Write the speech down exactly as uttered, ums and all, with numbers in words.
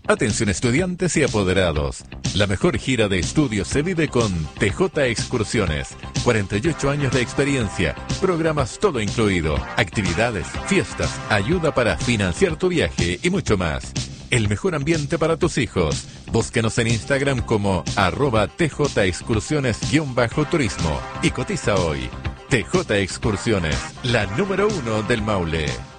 Atención estudiantes y apoderados. La mejor gira de estudios se vive con T J Excursiones. cuarenta y ocho años de experiencia, programas todo incluido, actividades, fiestas, ayuda para financiar tu viaje y mucho más. El mejor ambiente para tus hijos. Búscanos en Instagram como arroba tjexcursiones-turismo y cotiza hoy. T J Excursiones, la número uno del Maule.